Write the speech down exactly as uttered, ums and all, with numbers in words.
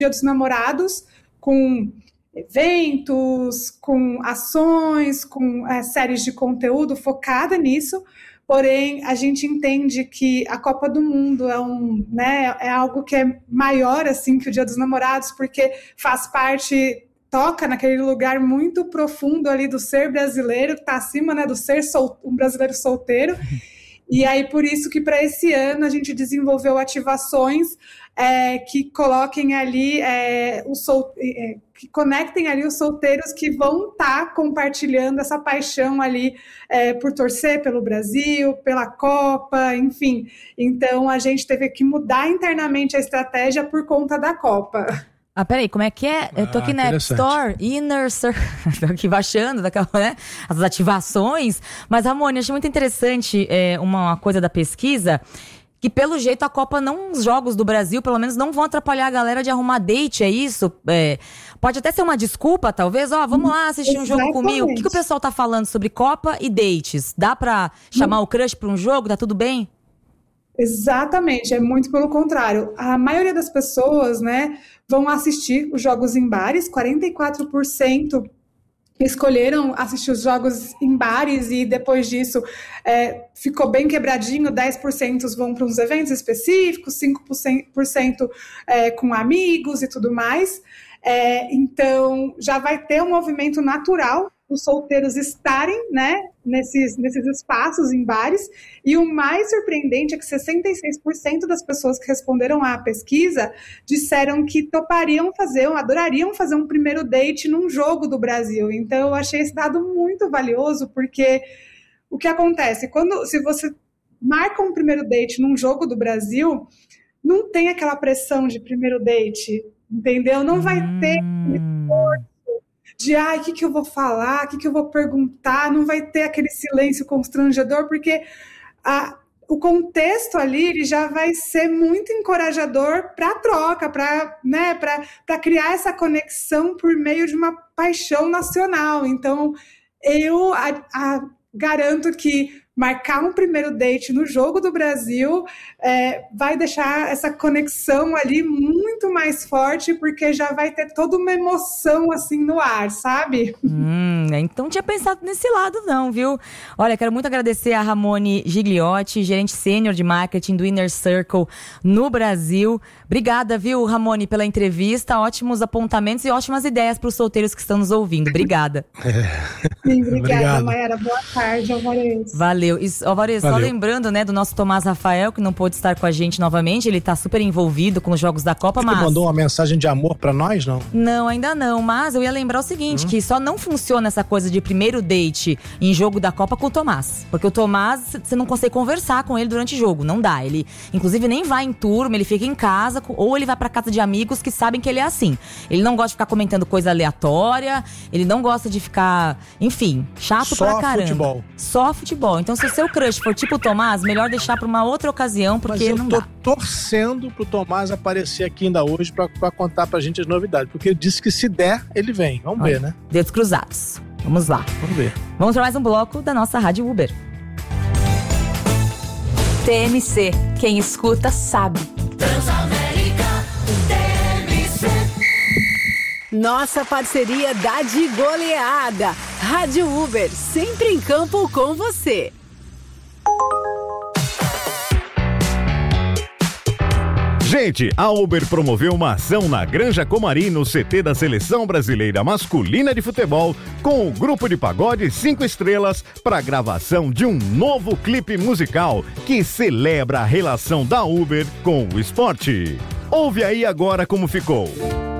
Dia dos Namorados, com eventos, com ações, com é, séries de conteúdo focada nisso. Porém, a gente entende que a Copa do Mundo é, um, né, é algo que é maior assim, que o Dia dos Namorados, porque faz parte, toca naquele lugar muito profundo ali do ser brasileiro, que está acima, né, do ser sol, um brasileiro solteiro. E aí, por isso que para esse ano a gente desenvolveu ativações é, que coloquem ali, é, o sol, é, que conectem ali os solteiros que vão estar tá compartilhando essa paixão ali é, por torcer pelo Brasil, pela Copa, enfim. Então, a gente teve que mudar internamente a estratégia por conta da Copa. Ah, peraí, como é que é? Eu tô aqui ah, na App Store, Inner Circle, tô aqui baixando daquela, né, as ativações, mas, Ramone, achei muito interessante é, uma coisa da pesquisa, que pelo jeito a Copa não, os jogos do Brasil, pelo menos, não vão atrapalhar a galera de arrumar date, é isso? É, pode até ser uma desculpa, talvez, ó, vamos lá assistir um jogo comigo. O que, que o pessoal tá falando sobre Copa e dates? Dá pra chamar o crush pra um jogo? Tá tudo bem? Exatamente, é muito pelo contrário. A maioria das pessoas, né, vão assistir os jogos em bares, quarenta e quatro por cento escolheram assistir os jogos em bares e depois disso é, ficou bem quebradinho, dez por cento vão para uns eventos específicos, cinco por cento é, com amigos e tudo mais. É, então, já vai ter um movimento natural os solteiros estarem, né, nesses, nesses espaços em bares, e o mais surpreendente é que sessenta e seis por cento das pessoas que responderam à pesquisa disseram que topariam fazer, adorariam fazer um primeiro date num jogo do Brasil. Então eu achei esse dado muito valioso, porque o que acontece, quando, se você marca um primeiro date num jogo do Brasil, não tem aquela pressão de primeiro date, entendeu? Não vai ter de, ai, o que, que eu vou falar, o que, que eu vou perguntar, não vai ter aquele silêncio constrangedor, porque a, o contexto ali ele já vai ser muito encorajador para a troca, para, né, para criar essa conexão por meio de uma paixão nacional. Então, eu a, a, garanto que marcar um primeiro date no jogo do Brasil é, vai deixar essa conexão ali muito mais forte, porque já vai ter toda uma emoção assim no ar, sabe? Hum, então não tinha pensado nesse lado não, viu? Olha, quero muito agradecer a Ramone Gigliotti, gerente sênior de marketing do Inner Circle no Brasil. Obrigada, viu, Ramone, pela entrevista, ótimos apontamentos e ótimas ideias para os solteiros que estão nos ouvindo. Obrigada. É. Sim, obrigada, Mayara. Boa tarde, Alvarez. Valeu. E, Alvarez, só lembrando, né, do nosso Tomás Rafael, que não pôde estar com a gente novamente, ele tá super envolvido com os jogos da Copa, mas... Ele mandou uma mensagem de amor pra nós, não? Não, ainda não, mas eu ia lembrar o seguinte, hum. que só não funciona essa coisa de primeiro date em jogo da Copa com o Tomás, porque o Tomás, você não consegue conversar com ele durante o jogo, não dá, ele inclusive nem vai em turma, ele fica em casa, ou ele vai pra casa de amigos que sabem que ele é assim, ele não gosta de ficar comentando coisa aleatória, ele não gosta de ficar, enfim, chato só pra caramba. Futebol. Só futebol, então se o seu crush for tipo o Tomás, melhor deixar pra uma outra ocasião, porque não dá. Mas eu tô torcendo pro Tomás aparecer aqui ainda hoje pra, pra contar pra gente as novidades, porque ele disse que se der, ele vem. Vamos Olha, ver, né? Dedos cruzados. Vamos lá. Vamos ver. Vamos pra mais um bloco da nossa Rádio Uber. T M C. Quem escuta sabe. Transamérica T M C. Nossa parceria dá de goleada. Rádio Uber, sempre em campo com você. Gente, a Uber promoveu uma ação na Granja Comari, no C T da Seleção Brasileira Masculina de Futebol, com o grupo de pagode cinco estrelas para a gravação de um novo clipe musical que celebra a relação da Uber com o esporte. Ouve aí agora como ficou.